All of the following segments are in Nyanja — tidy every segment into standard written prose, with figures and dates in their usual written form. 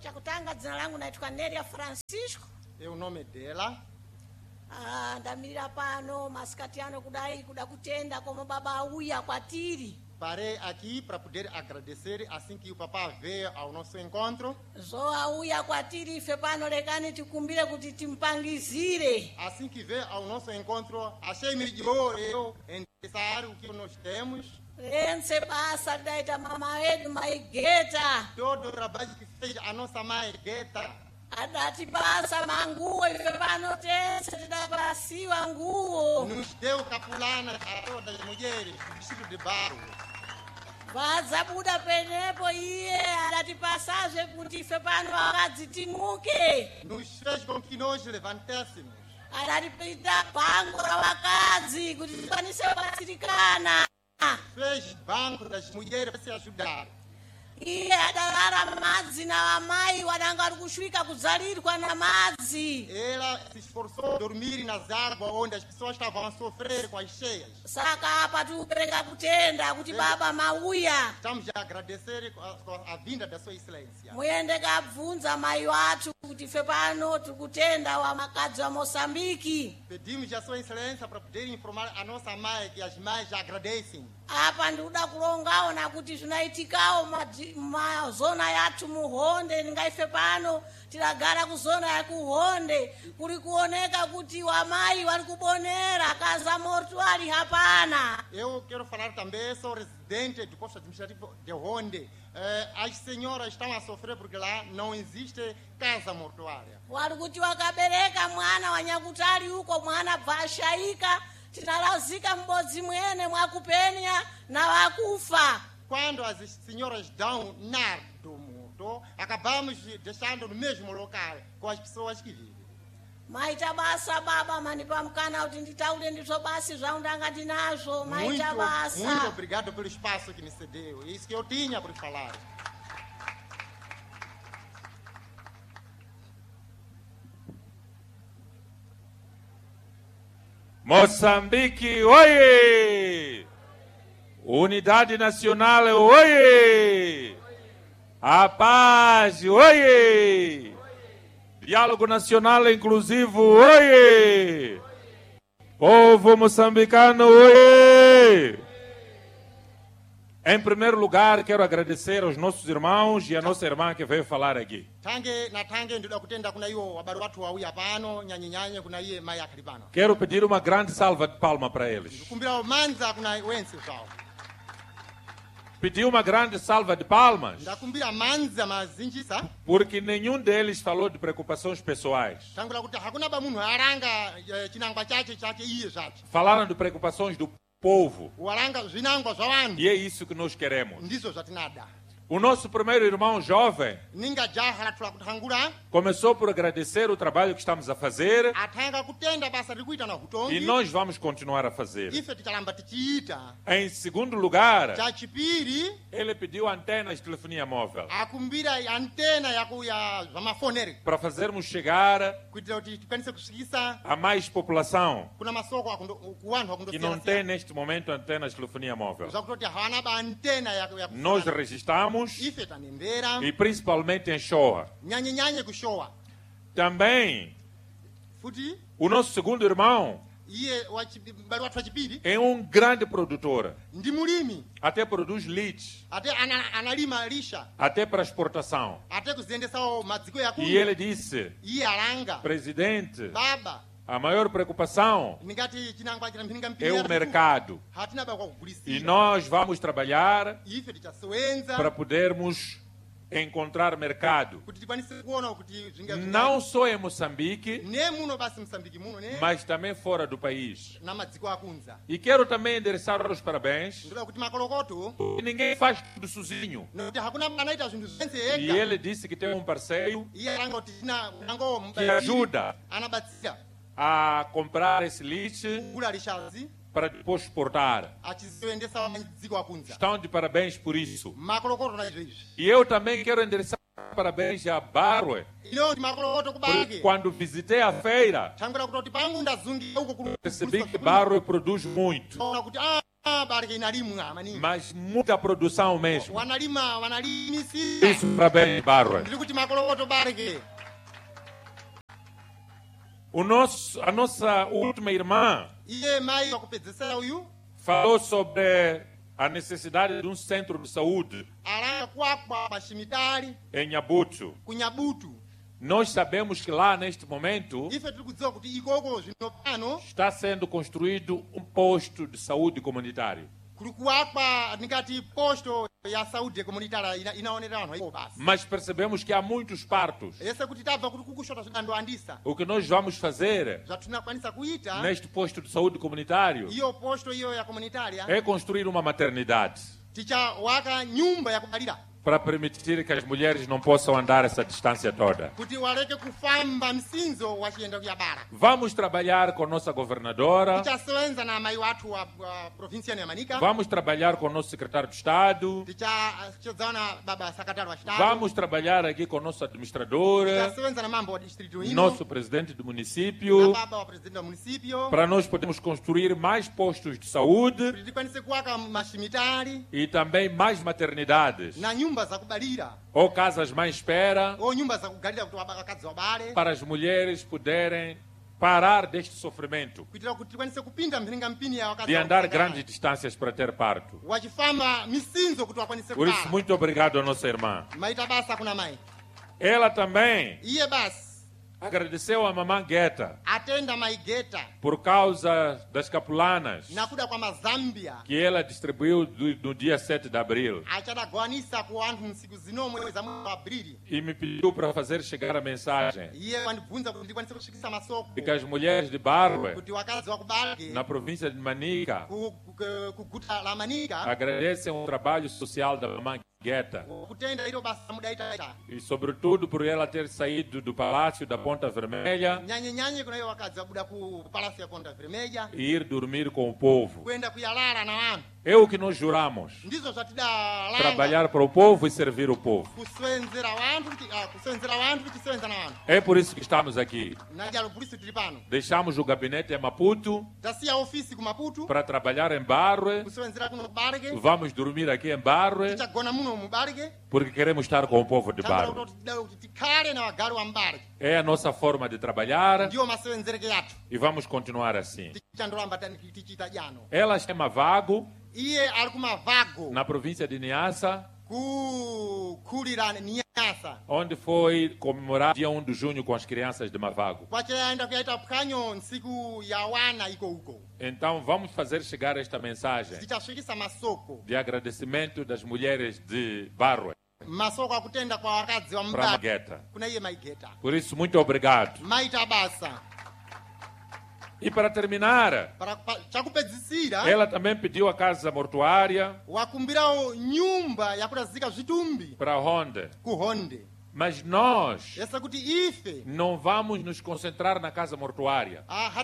Chakutanga dzina langu naitwa Nelia Francisco. O nome dela. Ndamirira pano masikati ano kudai kuda kutenda como baba auya kwatiri. Parei aqui para poder agradecer assim que o papá veio ao nosso encontro. Zo auya kwatiri ife pano lekani tikumbire kuti timpangizire. Assim que veio ao nosso encontro, achei melhor eu interessar o que nós temos. Lense basa daita mama edu maigeta. Todo o trabalho que fez a nossa mãe Gueta. Adati basa manguo ife pano tense tidabasiwa nguo. Nos deu capulanas a todas as mulheres, vestido de barro. Vaza buda penepo iye adati passaje kuti ife pano akadzitimuke. Nos fez com que nós levantássemos. Adati pita bango la wakadzi kuti tikwanise kubatsirikana. Fez banco das mulheres para se ajudar. Iye adalara madzi na amai wadanga kushuika kuzarirwa na madzi. Ela se esforçou a dormir nas águas onde as pessoas estavam a sofrer com as cheias. Saka apa tupereka kutenda kuti baba mauya. Estamos a agradecer a vinda da sua excelência. Muyende kabvunza mai wathu kuti ife pano tikutenda wa makadzi wa Moçambique. Pedimos a sua excelência para poder informar a nossa mãe que as mães já agradecem. Apa ndikuda kulongawo nakuti zvinoitikawo mazona yathu muhonde ningaife pano tilagara kuzona yakuhonde kuri kuoneka kuti wamai vari kubonera kaza mortuari hapana. Eu quero falar também, sou residente do posto administrativo de Honde. As senhoras estão a sofrer porque lá não existe casa mortuária. Vari kuti wakabereka mwana wanyakutari uko mwana bva ashaika tinalazika m'bodzi mwene mwakupenya na wakufa. Quando as senhoras dão nar do morto, acabamos deixando no mesmo local com as pessoas que vivem. Maita basa baba manipa mkana kuti nditaule ndizvo basi zvaundanga ndinazvo. Maita basa. Muito obrigado pelo espaço que me cedeu. É isso que eu tinha por falar. Moçambique, oie! Unidade Nacional, oie! A paz, oie! Diálogo Nacional Inclusivo, oie! Povo moçambicano, oie! Em primeiro lugar, quero agradecer aos nossos irmãos e a nossa irmã que veio falar aqui. Quero pedir uma grande salva de palmas para eles. Pedir uma grande salva de palmas porque nenhum deles falou de preocupações pessoais. Falaram de preocupações do povo. E é isso que nós queremos. O nosso primeiro irmão jovem começou por agradecer o trabalho que estamos a fazer e nós vamos continuar a fazer. Em segundo lugar, ele pediu antenas de telefonia móvel para fazermos chegar a mais população que não tem neste momento antenas de telefonia móvel. Nós registramos e principalmente em Shoa. Também o nosso segundo irmão é um grande produtor. Até produz leite. Até para exportação. E ele disse: presidente, a maior preocupação é o mercado. E nós vamos trabalhar para podermos encontrar mercado. Não só em Moçambique, mas também fora do país. E quero também endereçar os parabéns. E ninguém faz tudo sozinho. E ele disse que tem um parceiro que ajuda a comprar esse leite para depois exportar. Estão de parabéns por isso. E eu também quero endereçar parabéns a Barwe. Porque quando visitei a feira, percebi que Barwe produz muito. mas muita produção mesmo. Isso Isso para bem Barra. A nossa última irmã falou sobre a necessidade de um centro de saúde em Nyabuto. Nós sabemos que lá, neste momento, está sendo construído um posto de saúde comunitário. Mas percebemos que há muitos partos. O que nós vamos fazer neste posto de saúde comunitário é construir uma maternidade para permitir que as mulheres não possam andar essa distância toda. Vamos trabalhar com nossa governadora. Vamos trabalhar com o nosso secretário de Estado. Vamos trabalhar aqui com nossa administradora, nosso presidente do município, para nós podermos construir mais postos de saúde e também mais maternidades ou casas mãe espera para as mulheres poderem parar deste sofrimento de andar grandes distâncias para ter parto. Por isso, muito obrigado à nossa irmã. Ela também agradeceu a mamãe Guetta por causa das capulanas que ela distribuiu no dia 7 de abril. E me pediu para fazer chegar a mensagem de que as mulheres de Barwe, na província de Manica, agradecem o trabalho social da mamãe Guetta. E sobretudo por ela ter saído do Palácio da Ponta Vermelha e ir dormir com o povo. É o que nós juramos: trabalhar para o povo e servir o povo. É por isso que estamos aqui. Deixamos o gabinete em Maputo para trabalhar em Barwe. Vamos dormir aqui em Barwe porque queremos estar com o povo de Barwe. É a nossa forma de trabalhar e vamos continuar assim. Ela chama Vago, na província de Niassa, onde foi comemorar dia 1 de junho com as crianças de Mavago. Então vamos fazer chegar esta mensagem de agradecimento das mulheres de Barwe para Magueta. Por isso, muito obrigado. E para terminar, ela também pediu a casa mortuária para Honde. Mas nós não vamos nos concentrar na casa mortuária.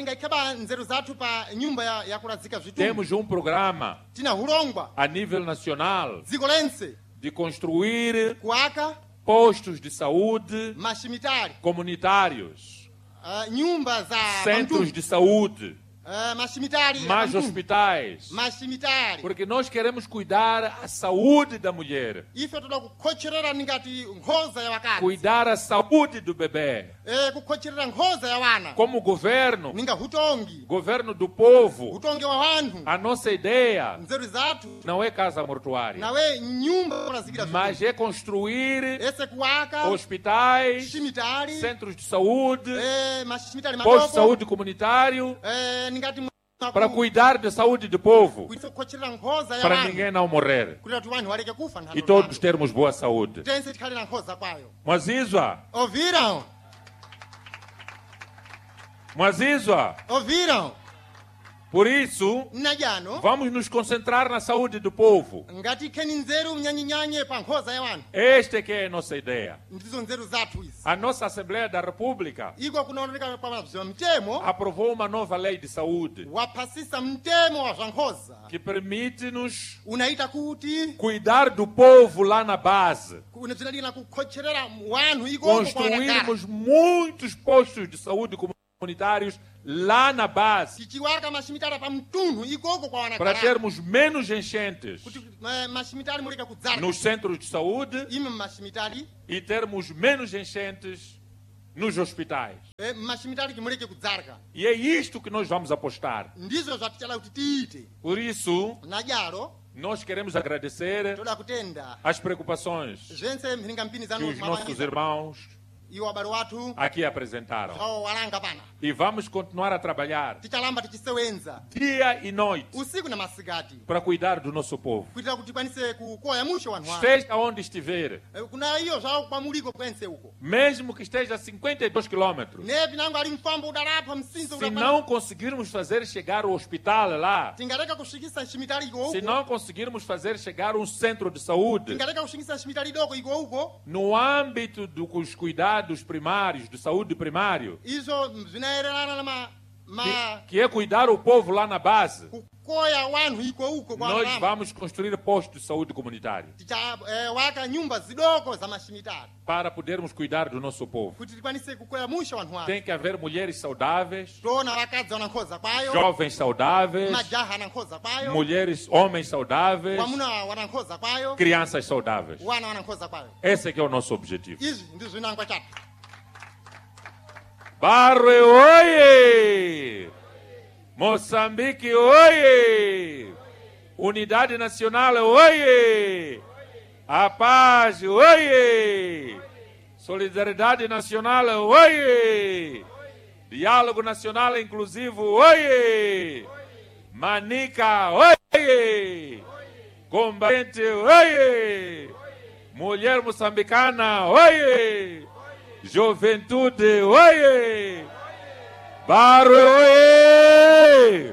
Temos um programa a nível nacional de construir postos de saúde comunitários, centros de saúde, mais hospitais, porque nós queremos cuidar a saúde da mulher, cuidar a saúde do bebê. Como governo do povo, a nossa ideia não é casa mortuária, mas é construir hospitais, centros de saúde, postos de saúde comunitário, para cuidar da saúde do povo, para ninguém não morrer e todos termos boa saúde. Mwazizwa? Ouviram? Por isso, vamos nos concentrar na saúde do povo. Esta que é a nossa ideia. A nossa Assembleia da República aprovou uma nova lei de saúde que permite-nos cuidar do povo lá na base. Construirmos muitos postos de saúde comunitária comunitários lá na base, tichiwaka mashimitari pa mtundu ikoko kwa para wanakala termos menos enchentes kuti mashimitari muleke kudzala nos centros de saúde ime mashimitari e termos menos enchentes nos hospitais. mashimitari kimuleke kudzarka E é isto que nós vamos apostar. ndizo zvatichala kuti tiite Por isso, nadyaro nós queremos agradecer toda kutenda as preocupações zvense mphiringa mpini que zanu os nossos irmãos iwo abale wathu aqui apresentaram. awo walanga pana E vamos continuar a trabalhar tichalamba tichisewenza dia e noite usiku na masikati para cuidar do nosso povo. kuitira kuti tikwanise kukoya musho wanthu wanu Esteja onde estiver, kuna iyo zvawo kwamuliko kwense uko mesmo que esteja a 52 quilômetros, nepi nangu ali mfambo udalapha msinzo se não conseguirmos fazer chegar o hospital lá, tingaleka kusvikisa ximitali iko se uko não conseguirmos fazer chegar um centro de saúde, tingaleka kusvikisa ximitali idoko iko uko no âmbito dos cuidados primários, de saúde primário, izo zvinayererana na que é cuidar o povo lá na base, kukoya wanthu iko uko kwa nós wanama. vamos construir postos de saúde comunitário waka nyumba zidoko za mashimitari para podermos cuidar do nosso povo. kuti tikwanise kukoya musho wanthu wanu Tem que haver mulheres saudáveis, toona vakadzi wana nkhoza kwayo jovens saudáveis, majaha ana nkhoza kwayo homens saudáveis, wamuna wana nkhoza kwayo crianças saudáveis. wana wana nkhoza kwayo Esse que é o nosso objetivo. izvi ndizvo zvinangwa chato Barre, oie! Moçambique, oie! Unidade Nacional, oie! A paz, oie! Solidariedade Nacional, oie! Diálogo Nacional Inclusivo, oie! Manica, oie! Combatente, oie! Mulher moçambicana, oie! Juventude, oie! Barro, oie!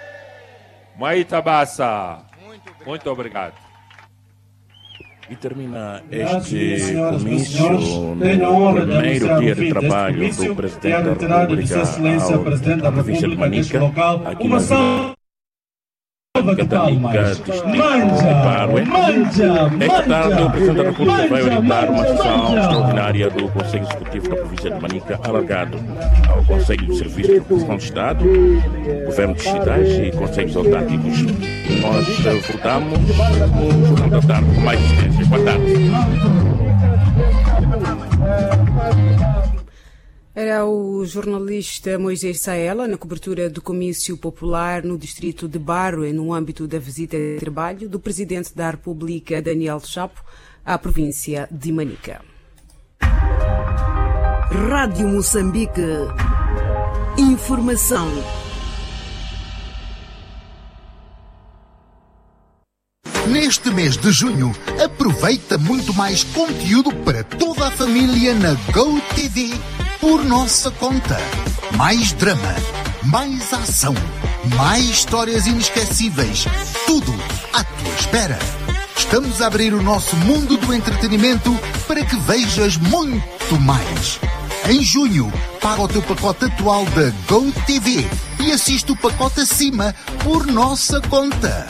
Maitabassa. Muito obrigado. E termina este comício no primeiro dia de trabalho do Presidente da República à província de Manica, aqui na Vila Católica, distrito de Barue. Esta tarde, o Presidente da República vai orientar uma sessão extraordinária do Conselho Executivo da província de Manica, alargado ao Conselho de Serviços de Proteção de Estado, Governo distritais e Conselhos Autárquicos. Nós voltamos no Jornal da Tarde com mais existências. Boa tarde. Era o jornalista Moisés Saela na cobertura do comício popular no distrito de Barue, no âmbito da visita de trabalho do Presidente da República, Daniel Chapo, à província de Manica. Rádio Moçambique. Informação. Neste mês de junho, aproveita muito mais conteúdo para toda a família na GoTV por nossa conta. Mais drama, mais ação, mais histórias inesquecíveis. Tudo à tua espera. Estamos a abrir o nosso mundo do entretenimento para que vejas muito mais. Em junho, paga o teu pacote atual da GoTV e assiste o pacote acima por nossa conta.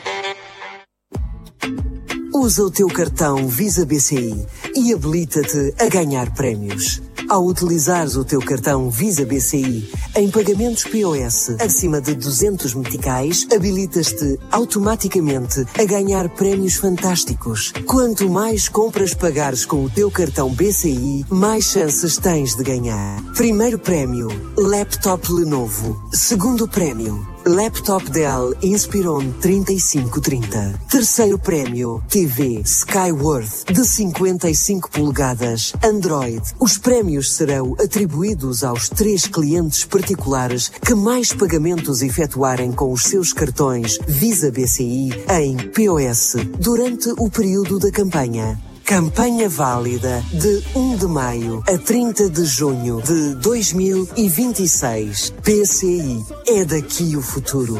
Usa o teu cartão Visa BCI e habilita-te a ganhar prémios. Ao utilizares o teu cartão Visa BCI em pagamentos POS acima de 200 meticais, habilitas-te automaticamente a ganhar prémios fantásticos. Quanto mais compras pagares com o teu cartão BCI, mais chances tens de ganhar. Primeiro prémio, laptop Lenovo. Segundo prémio, laptop Dell Inspiron 3530. Terceiro prémio, TV Skyworth de 55 polegadas, Android. Os prémios serão atribuídos aos 3 clientes particulares que mais pagamentos efetuarem com os seus cartões Visa BCI em POS durante o período da campanha. Campanha válida de 1 de maio a 30 de junho de 2026. BCI, é daqui o futuro.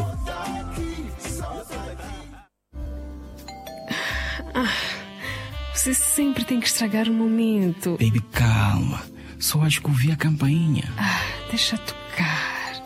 Você sempre tem que estragar o momento. Baby, calma. Só acho que ouvi a campainha. Deixa tocar.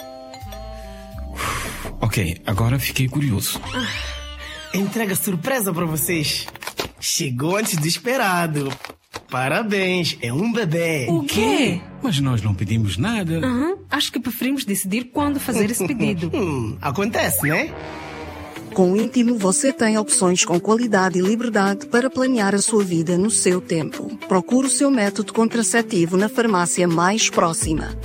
Ok, agora fiquei curioso. Entrega surpresa pra vocês. Chegou antes do esperado. Parabéns, é um bebê. O quê? Mas nós não pedimos nada. Acho que preferimos decidir quando fazer esse pedido. Acontece, né? Com o Íntimo você tem opções com qualidade e liberdade para planear a sua vida no seu tempo. Procure o seu método contraceptivo na farmácia mais próxima.